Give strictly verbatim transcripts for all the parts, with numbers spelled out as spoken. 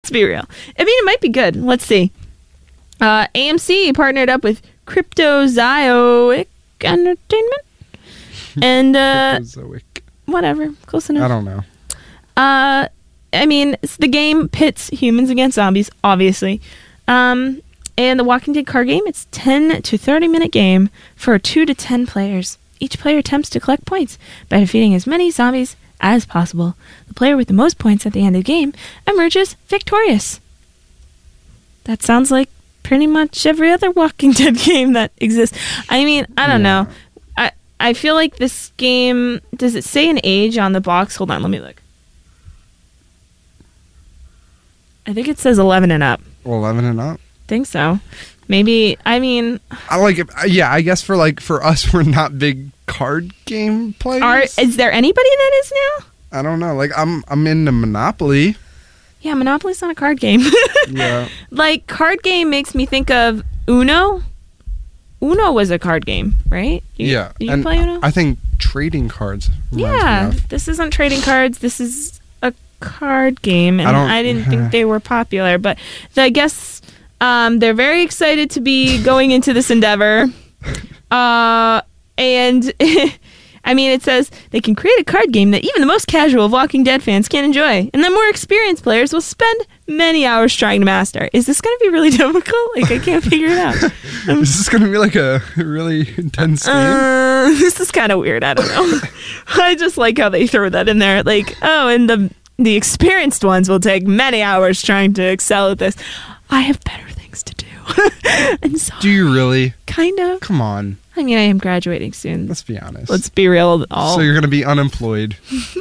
Let's be real. I mean, it might be good. Let's see. Uh, A M C partnered up with Cryptozoic Entertainment. And, uh, Cryptozoic. Whatever. Close enough. I don't know. Uh, I mean, it's the game pits humans against zombies, obviously. Um, and the Walking Dead card game, it's ten to thirty minute game for two to ten players. Each player attempts to collect points by defeating as many zombies as possible. The player with the most points at the end of the game emerges victorious. That sounds like pretty much every other Walking Dead game that exists. I mean, I don't Yeah. know. I I feel like this game, does it say an age on the box? Hold on, let me look. I think it says eleven and up. eleven and up. Think so. Maybe, I mean, I like it. Yeah, I guess for like for us, we're not big card game players. are is there anybody that is now? I don't know. Like I'm, I'm into Monopoly. Yeah, Monopoly's not a card game. Yeah. Like, card game makes me think of Uno. Uno was a card game, right? You, Yeah. Did you and play Uno? I think trading cards. reminds me Yeah. of. This isn't trading cards. This is a card game, and I I, don't- didn't think they were popular. But I guess um, they're very excited to be going into this endeavor. Uh, and I mean, it says they can create a card game that even the most casual of Walking Dead fans can enjoy, and then more experienced players will spend many hours trying to master. Is this going to be really difficult? Like, I can't figure it out. Is this going to be like a really intense game? Uh, this is kind of weird. I don't know. I just like how they throw that in there. Like, oh, and the the experienced ones will take many hours trying to excel at this. I have better things to do. And so, Do you really? kind of. Come on. I mean, I am graduating soon. Let's be honest. Let's be real. All So you're going to be unemployed.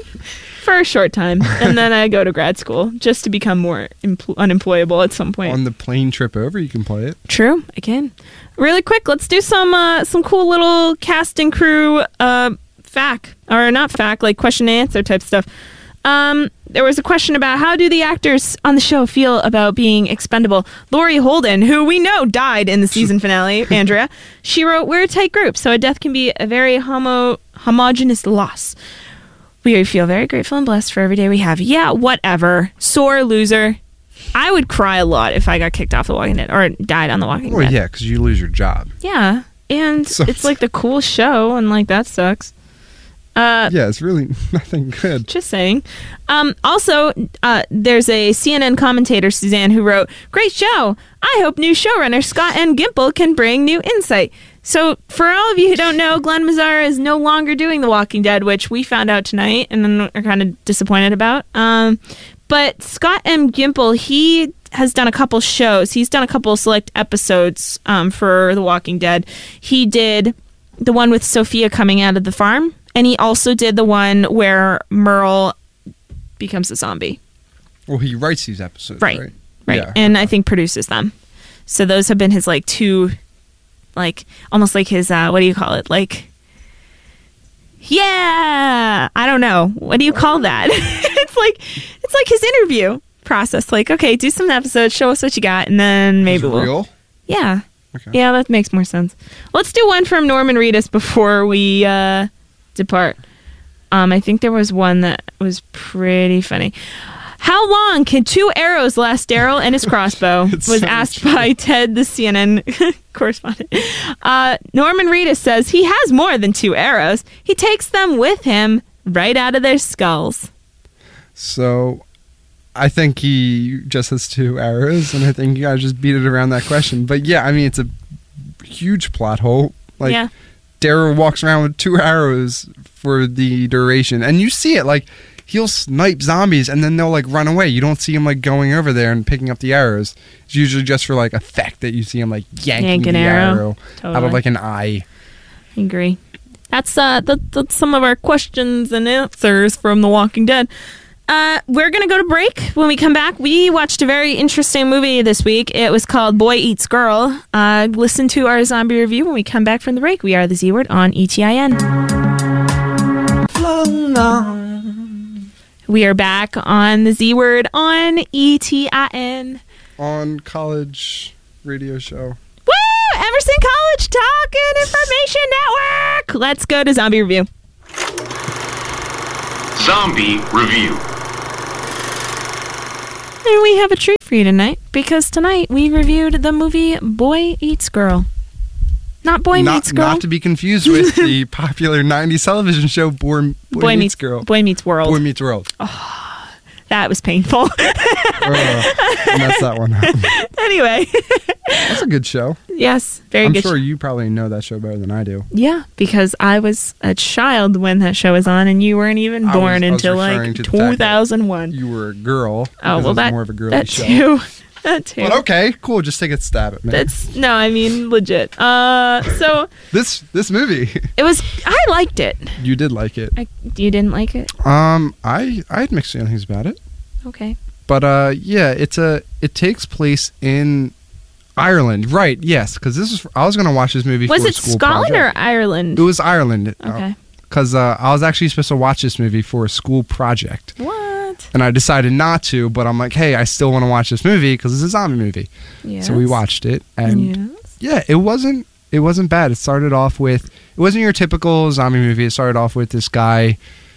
for a short time, and then I go to grad school just to become more empl- unemployable at some point. On the plane trip over, you can play it. True, I can. Really quick, let's do some uh, some cool little cast and crew uh, fact, or not fact, like question and answer type stuff. Um, there was a question about how do the actors on the show feel about being expendable. Laurie Holden, who we know died in the season finale, Andrea, she wrote, "We're a tight group, so a death can be a very homo homogenous loss. We feel very grateful and blessed for every day we have." Yeah, whatever. Sore loser. I would cry a lot if I got kicked off The Walking Dead or died on The Walking Well, Dead. yeah, because you lose your job. Yeah, and So it's like the cool show, and like that sucks. Uh, Yeah, it's really nothing good. Just saying. Um, also, uh, there's a C N N commentator, Suzanne, who wrote, "Great show. I hope new showrunner Scott N. Gimple can bring new insight." So, for all of you who don't know, Glenn Mazzara is no longer doing The Walking Dead, which we found out tonight and are kind of disappointed about. Um, but Scott M. Gimple, he has done a couple shows. He's done a couple select episodes um, for The Walking Dead. He did the one with Sophia coming out of the farm, and he also did the one where Merle becomes a zombie. Well, he writes these episodes, Right. right? Right. Yeah. And I think produces them. So those have been his, like, two, like, almost like his, uh, what do you call it? Like, yeah, I don't know. What do you call that? It's like, it's like his interview process. Like, okay, do some episodes, show us what you got, and then maybe He's we'll. real? Yeah. Okay. Yeah, that makes more sense. Let's do one from Norman Reedus before we uh, depart. Um, I think there was one that was pretty funny. How long can two arrows last Daryl and his crossbow? It's was so asked true. by Ted, the C N N correspondent. Uh, Norman Reedus says he has more than two arrows. He takes them with him right out of their skulls. So I think he just has two arrows, and I think you gotta just beat it around that question. But yeah, I mean, it's a huge plot hole. Like, yeah. Daryl walks around with two arrows for the duration, and you see it. Like, he'll snipe zombies, and then they'll like run away. You don't see him like going over there and picking up the arrows. It's usually just for like effect that you see him like yanking Yank an the arrow. arrow, out Totally. of like an eye. I agree. That's uh, that, that's some of our questions and answers from The Walking Dead. Uh, we're gonna go to break. When we come back, we watched a very interesting movie this week. It was called Boy Eats Girl. Uh, listen to our zombie review when we come back from the break. We are the Z Word on E T I N. We are back on the Z Word on E T I N. On college radio show. Woo! Emerson College Talk and Information Network. Let's go to zombie review. Zombie Review. And we have a treat for you tonight, because tonight we reviewed the movie Boy Eats Girl. Not Boy not, Meets Girl. Not to be confused with the popular nineties television show Boy, Boy, Boy Meets, Meets Girl. Boy Meets World. Boy Meets World. Oh, that was painful. uh, mess that one up. Anyway. That's a good show. Yes, very I'm good. sure you probably know that show better than I do. Yeah, because I was a child when that show was on, and you weren't even I born was- I was until referring like to the fact that two thousand one. You were a girl. Oh, because well, it was that, more of a girly that show. too. That too. But okay, cool. Just take a stab at me. That's no, I mean legit. Uh, so this this movie. it was. I liked it. You did like it. I, you didn't like it? Um, I I had mixed feelings about it, Okay. but uh, yeah, it's a it takes place in Ireland, right? Yes, because this is I was gonna watch this movie. Was for a it school Scotland project. or Ireland? It was Ireland. Okay. Because uh, I was actually supposed to watch this movie for a school project. What? And I decided not to, but I'm like, hey, I still want to watch this movie because it's a zombie movie. Yes. So we watched it, and Yes. yeah, it wasn't it wasn't bad. It started off with it wasn't your typical zombie movie. It started off with this guy,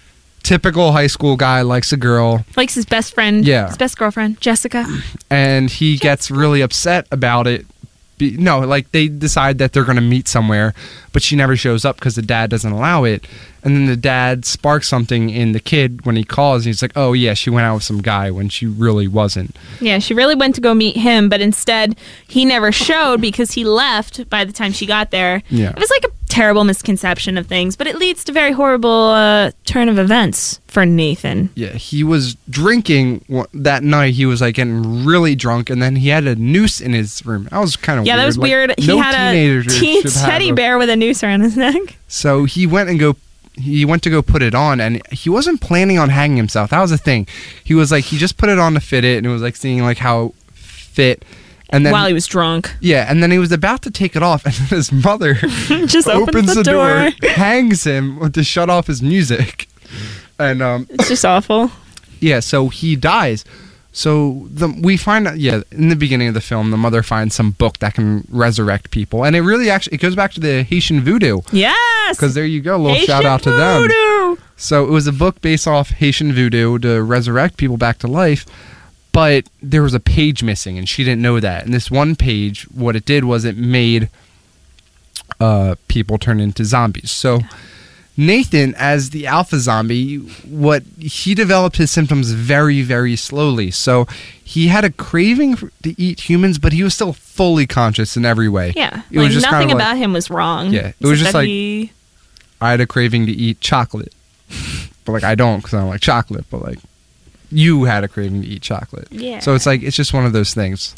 typical high school guy, likes a girl, Likes his best friend. Yeah. His best girlfriend, Jessica. and he gets really upset about it. Be, no, like they decide that they're going to meet somewhere, but she never shows up because the dad doesn't allow it. And then the dad sparks something in the kid when he calls. And he's like, "Oh yeah, she went out with some guy when she really wasn't." Yeah, she really went to go meet him, but instead he never showed because he left by the time she got there. Yeah. It was like a terrible misconception of things, but it leads to very horrible uh, turn of events for Nathan. Yeah, he was drinking w- that night. He was like getting really drunk, and then he had a noose in his room. That was kind of Yeah, weird. that was Like, weird. He no had a teenager teen should have teddy a- bear with a noose around his neck. So he went and go. He went to go put it on, and he wasn't planning on hanging himself. That was the thing. He was like, he just put it on to fit it, and it was like seeing like how it fit. And then While he was drunk. yeah, and then he was about to take it off, and then his mother Just opens the door. hangs him to shut off his music, and um, It's just awful. yeah, so he dies. So the, we find out, yeah, in the beginning of the film, the mother finds some book that can resurrect people, and it really actually it goes back to the Haitian voodoo. Yes! Because there you go, a little Haitian shout out to them. voodoo! So it was a book based off Haitian voodoo to resurrect people back to life, but there was a page missing, and she didn't know that. And this one page, what it did was it made uh, people turn into zombies. So Nathan, as the alpha zombie, what he developed his symptoms very, very slowly. So he had a craving for, to eat humans, but he was still fully conscious in every way. Yeah. It like was just kind nothing of like- about him was wrong. Yeah, it was except just that like- he- I had a craving to eat chocolate, but like I don't because I don't like chocolate. But like you had a craving to eat chocolate. Yeah. So it's like it's just one of those things.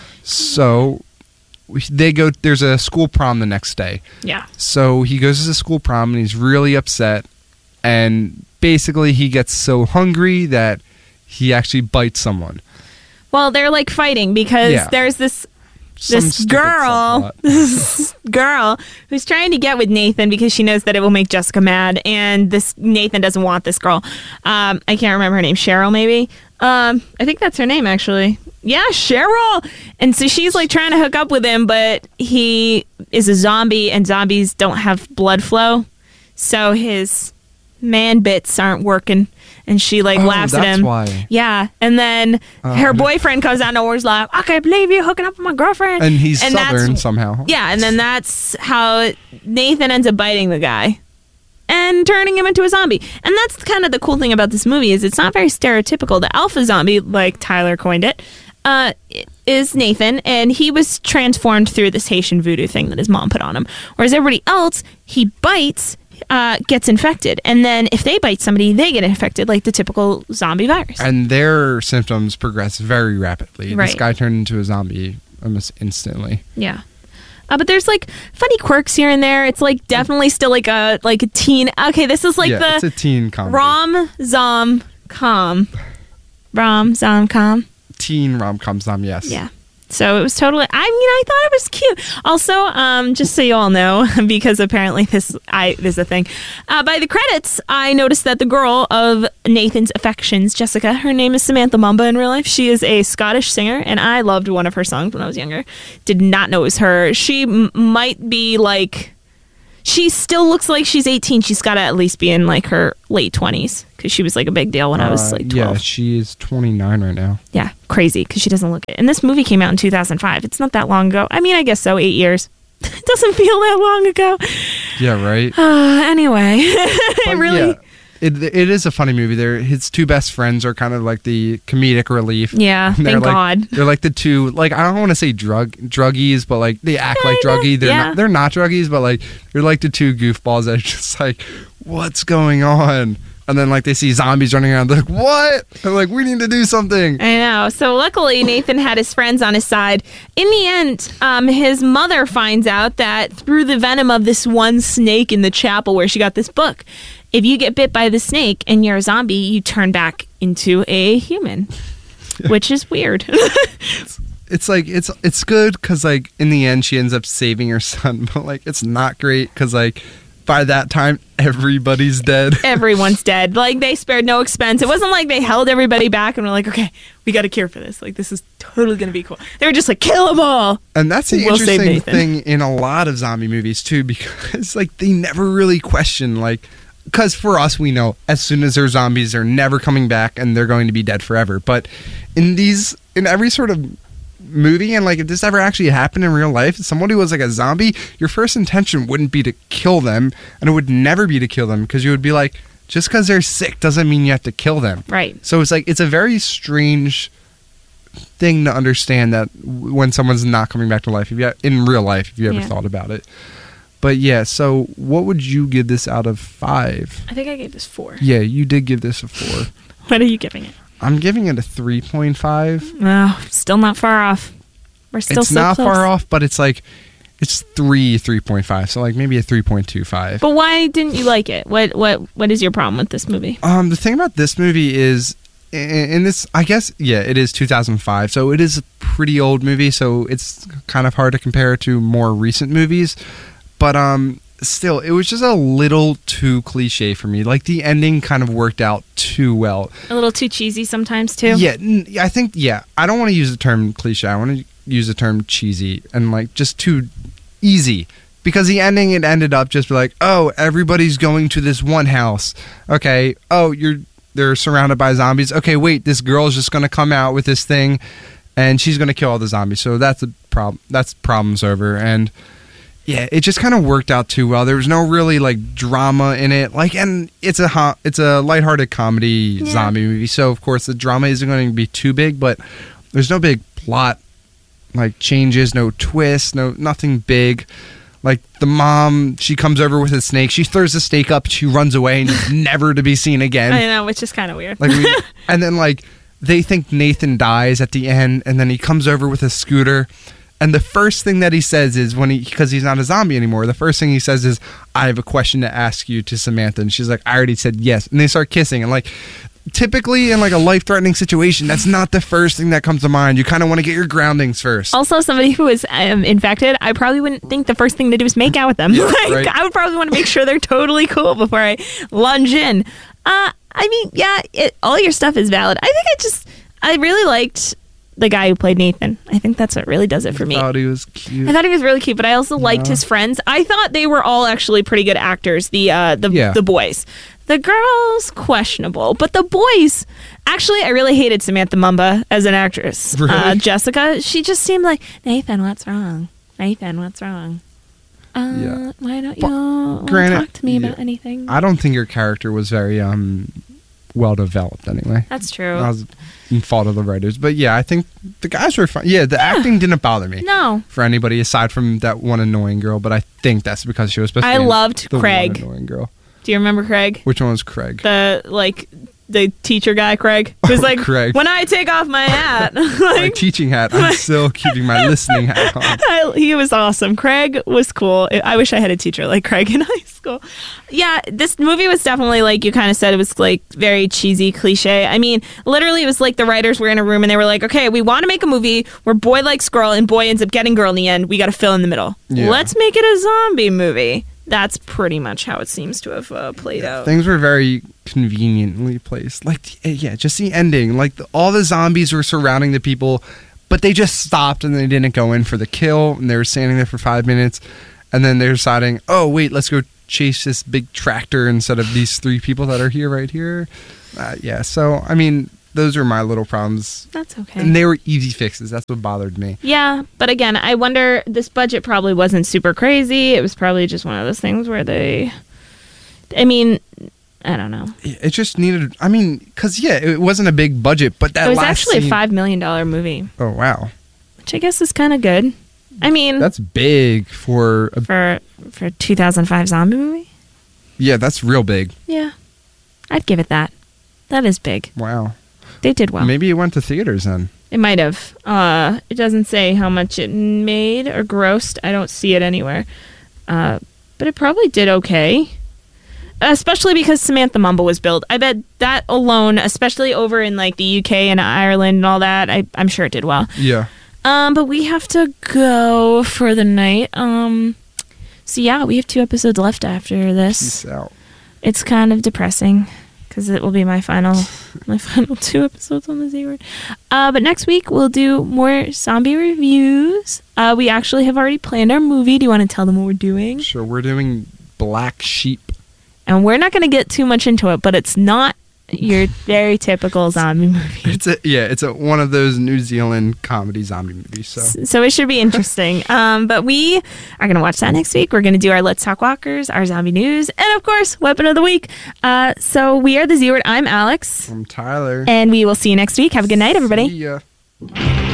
So we, they go. There's a school prom the next day. Yeah. So he goes to the school prom and he's really upset. And basically he gets so hungry that he actually bites someone. Well, they're like fighting because Yeah. there's this Some this stupid girl, subplot. this girl who's trying to get with Nathan because she knows that it will make Jessica mad, and this Nathan doesn't want this girl. Um, I can't remember her name. Cheryl, maybe. Um, I think that's her name, actually. Yeah, Cheryl. And so she's like trying to hook up with him, but he is a zombie, and zombies don't have blood flow, so his man bits aren't working. And she like Oh, laughs at that's him. why. Yeah, and then Uh, her boyfriend comes out of nowhere, is like, "I can't believe you're hooking up with my girlfriend." And he's And that's- southern somehow. Yeah, and then that's how Nathan ends up biting the guy and turning him into a zombie. And that's kind of the cool thing about this movie is it's not very stereotypical. The alpha zombie, like Tyler coined it, uh, is Nathan, and he was transformed through this Haitian voodoo thing that his mom put on him. Whereas everybody else, he bites, uh, gets infected, and then if they bite somebody, they get infected, like the typical zombie virus. And their symptoms progress very rapidly. This Right. guy turned into a zombie almost instantly. Yeah. Uh, but there's like funny quirks here and there. It's like definitely still like a like a teen. Okay, this is like yeah, the it's a teen comedy. rom zom com, rom zom com. Teen rom-com zombie, yes. Yeah. So it was totally. I mean, I thought it was cute. Also, um, just so you all know, because apparently this I this is a thing. Uh, by the credits, I noticed that the girl of Nathan's affections, Jessica, her name is Samantha Mumba in real life. She is a Scottish singer, and I loved one of her songs when I was younger. Did not know it was her. She m- might be like. She still looks like she's eighteen. She's got to at least be in like her late twenties. because she was like a big deal when I was Uh, like twelve. Yeah, she is twenty-nine right now. Yeah, crazy because she doesn't look it. And this movie came out in two thousand five. It's not that long ago. I mean, I guess so, eight years. It doesn't feel that long ago. Yeah, right. Uh, anyway, it But really. yeah, it it is a funny movie. They're, his two best friends are kind of like the comedic relief. Yeah, And they're thank like, God. They're like the two, like, I don't want to say drug druggies, but like they act like Kinda, druggy. They're yeah. not. They're not druggies, but like they're like the two goofballs that are just like, what's going on? And then like they see zombies running around. They're like, what? They're like, we need to do something. I know. So luckily, Nathan had his friends on his side. In the end, um, his mother finds out that through the venom of this one snake in the chapel where she got this book, if you get bit by the snake and you're a zombie, you turn back into a human, which is weird. It's like it's it's good because like in the end she ends up saving her son, but like it's not great because like by that time everybody's dead. Everyone's dead. Like, they spared no expense. It wasn't like they held everybody back and were like, okay, we got a cure for this. Like, this is totally going to be cool. They were just like, kill them all. And that's the We'll save interesting Nathan. thing in a lot of zombie movies too, because like they never really question like, because for us we know as soon as they're zombies they're never coming back and they're going to be dead forever. But in these, in every sort of movie, and like if this ever actually happened in real life, someone who was like a zombie, your first intention wouldn't be to kill them, and it would never be to kill them, because you would be like, just because they're sick doesn't mean you have to kill them. Right. So it's like it's a very strange thing to understand that w- when someone's not coming back to life, if you in real life, if you ever Yeah. thought about it. But yeah, so what would you give this out of five? I think I gave this four. Yeah, you did give this a four. What are you giving it? I'm giving it a three point five. No, still not far off. We're still It's so not close. far off, but it's like it's three three point five, so like maybe a three point two five. But why didn't you like it? What what what is your problem with this movie? Um, the thing about this movie is, in, in this, I guess, yeah, it is two thousand five, so it is a pretty old movie, so it's kind of hard to compare it to more recent movies. But um, still, it was just a little too cliche for me. Like the ending kind of worked out too well. A little too cheesy sometimes too. Yeah, n- I think, yeah, I don't want to use the term cliche. I want to use the term cheesy and like just too easy. Because the ending, it ended up just like, oh, everybody's going to this one house. Okay, oh, you're they're surrounded by zombies. Okay, wait, this girl's just going to come out with this thing and she's going to kill all the zombies. So that's a problem. That's problem's over. And yeah, it just kind of worked out too well. There was no really like drama in it. Like, and it's a ho- it's a lighthearted comedy Yeah. zombie movie. So of course the drama isn't going to be too big, but there's no big plot like changes, no twists, no nothing big. Like the mom, she comes over with a snake. She throws the snake up. She runs away and is never to be seen again. I know, which is kind of weird. Like, we, and then like they think Nathan dies at the end, and then he comes over with a scooter. And the first thing that he says is when he, because he's not a zombie anymore, the first thing he says is, I have a question to ask you to Samantha. And she's like, I already said yes. And they start kissing. And like, typically in like a life-threatening situation, that's not the first thing that comes to mind. You kind of want to get your groundings first. Also, somebody who is um, infected, I probably wouldn't think the first thing to do is make out with them. Yeah, like, right. I would probably want to make sure they're totally cool before I lunge in. Uh, I mean, yeah, it, all your stuff is valid. I think I just, I really liked the guy who played Nathan. I think that's what really does it for me. I thought he was cute. I thought he was really cute, but I also liked Yeah. his friends. I thought they were all actually pretty good actors. The uh, the Yeah. the boys, the girls questionable, but the boys. Actually, I really hated Samantha Mumba as an actress. Really? Uh, Jessica, she just seemed like Nathan. What's wrong? Nathan, what's wrong? Uh, Yeah. Why don't But you wanna granted- talk to me yeah. about anything? I don't think your character was very um well developed anyway. That's true. That was in fault of the writers. But yeah, I think the guys were fine. Yeah, the acting didn't bother me. No. For anybody aside from that one annoying girl, but I think that's because she was supposed to I be loved the Craig. one annoying girl. Do you remember Craig? Which one was Craig? The like the teacher guy, Craig, who's like, Craig. when I take off my hat, My like, teaching hat. I'm still keeping my listening hat on. I, he was awesome. Craig was cool. I wish I had a teacher like Craig in high school. Yeah, this movie was definitely, like you kind of said, it was like very cheesy, cliche. I mean, literally, it was like the writers were in a room and they were like, okay, we want to make a movie where boy likes girl and boy ends up getting girl in the end. We got to fill in the middle. Yeah. Let's make it a zombie movie. That's pretty much how it seems to have uh, played out. Things were very conveniently placed. Like, yeah, just the ending. Like, the, all the zombies were surrounding the people, but they just stopped and they didn't go in for the kill. And they were standing there for five minutes. And then they're deciding, oh, wait, let's go chase this big tractor instead of these three people that are here right here. Uh, yeah, so I mean, those are my little problems. That's okay. And they were easy fixes. That's what bothered me. Yeah, but again, I wonder, this budget probably wasn't super crazy. It was probably just one of those things where they, I mean, I don't know. It just needed, I mean, because, yeah, it wasn't a big budget, but that It was last actually scene, a five million dollars movie, oh, wow. which I guess is kind of good. I mean, That's big for, a, for for a two thousand five zombie movie. yeah, that's real big. Yeah, I'd give it that. That is big. Wow. They did well. Maybe it went to theaters then. It might have. Uh, it doesn't say how much it made or grossed. I don't see it anywhere. Uh, but it probably did okay. Especially because Samantha Mumble was billed. I bet that alone, especially over in like the U K and Ireland and all that, I, I'm sure it did well. Yeah. Um, but we have to go for the night. Um, so yeah, we have two episodes left after this. Peace out. It's kind of depressing because it will be my final, my final two episodes on the Z Word. Uh, but next week we'll do more zombie reviews. Uh, we actually have already planned our movie. Do you want to tell them what we're doing? Sure, we're doing Black Sheep. And we're not going to get too much into it, but it's not your very typical zombie movie. It's a yeah, it's a one of those New Zealand comedy zombie movies. So So it should be interesting. um, but we are going to watch that next week. We're going to do our Let's Talk Walkers, our zombie news, and of course, Weapon of the Week. Uh, so we are the Z Word. I'm Alex. I'm Tyler. And we will see you next week. Have a good night, everybody. See ya.